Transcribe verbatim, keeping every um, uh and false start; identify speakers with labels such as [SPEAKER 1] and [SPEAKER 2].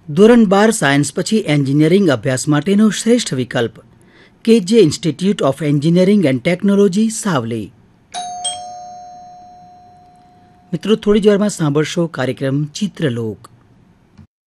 [SPEAKER 1] ધોરણ બાર સાયન્સ પછી એન્જિનિયરિંગ અભ્યાસ માટેનો શ્રેષ્ઠ વિકલ્પ કેજે institute of engineering and technology Savli. મિત્રો, થોડી જ વારમાં સાંભળશો કાર્યક્રમ ચિત્રલોક.